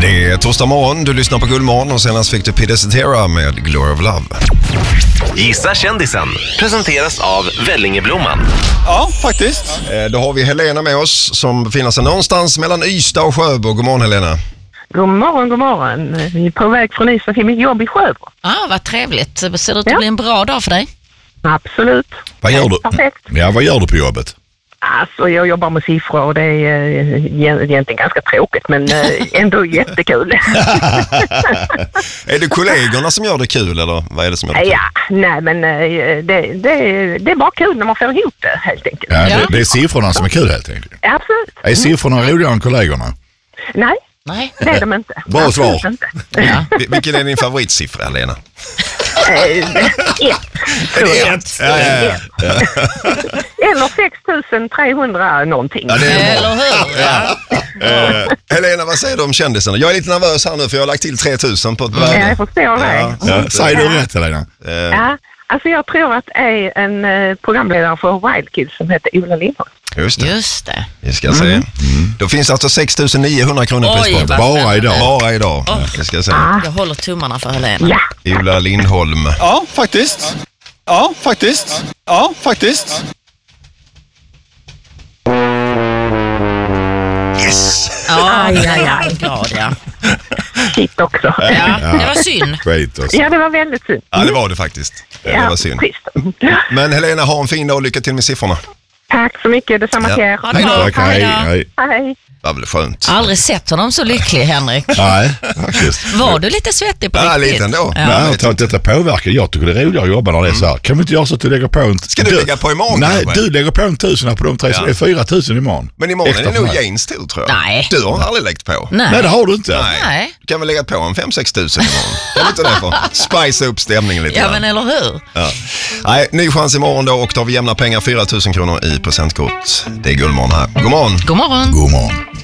Det är torsdag morgon, du lyssnar på Guldmorgon och senast fick du Peter Cetera med Glory of Love. Gissa kändisen presenteras av Vellingeblomman. Ja, faktiskt. Då har vi Helena med oss som befinner sig någonstans mellan Ystad och Sjöbo. God morgon Helena. God morgon, god morgon. Vi är på väg från Ystad till mitt jobb i Sjöbo. Vad trevligt. Ser det ut att bli en bra dag för dig? Absolut. Vad gör du? Perfekt. Ja, vad gör du på jobbet? Alltså, jag jobbar med siffror och det är egentligen ganska tråkigt, men ändå jättekul. Är det kollegorna som gör det kul eller vad är det som gör det kul? Ja, nej men det är bara kul när man får ihop det helt enkelt. Ja, det är siffrorna som är kul helt enkelt. Absolut. Är siffrorna roligare än kollegorna? Nej, Nej. det är de inte. Bra svar. Inte. Ja. Vilken är din favoritsiffra, Helena? Ett. Eller 6300 någonting. Ja, det är bra. Eller hur? Ja. Helena, vad säger du om kändisarna? Jag är lite nervös här nu för jag har lagt till 3000 på ett bräde. Ja, jag förstår det. Ja, säg du rätt, Helena. Ja, alltså jag tror att det är en programledare för Wild Kids som heter Ola Lindholm. Just det. Just det. Det ska jag säga. Då finns det alltså 6900 kronor på Oj, sport. vad Bara idag. Bara idag. Det ska jag säga. Jag håller tummarna för Helena. Ja. Ola Lindholm. Ja, faktiskt. Ja, faktiskt. Ja, faktiskt. Yes! Ja, jag är glad, ja. Shit också. Ja, det var synd. Skit oss. Ja, det var väldigt synd. Ja, det var det faktiskt. Det var synd. Trist. Men Helena, ha en fin dag och lycka till med siffrorna. Tack så mycket, detsamma till er. Ha det bra. Tack, hej, hej. Hej. Det var väl skönt. Aldrig sett honom så lycklig, Henrik. Nej, faktiskt. Var du lite svettig på Ja, riktigt? lite ändå. Ja. Nej, jag tror att detta påverkar. Jag tycker det är roligare att jobba när det är så här. Kan vi inte göra så att du lägger på en... Ska du lägga på imorgon? Nej, kanske? du lägger på en 1000 på de tre, så det är 4000 imorgon. Men imorgon Extra är det nog för mig. Janes tur, tror jag. Nej. Du har aldrig läggt på. Nej, det har du inte. Nej. Du kan väl lägga på en 5-6 tusen imorgon. Kan du inte det för? Spice upp stämningen lite Ja, grann. men eller hur? Ja. Nej, ny chans imorgon då och då har vi jämna pengar, 4000 kronor i presentkort. Det är Guldmorgon här. God morgon! God morgon. God morgon.